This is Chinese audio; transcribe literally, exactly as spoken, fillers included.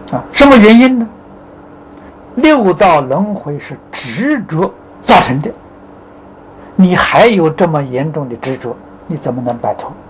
啊，什么原因呢？六道轮回是执着造成的，你还有这么严重的执着，你怎么能摆脱？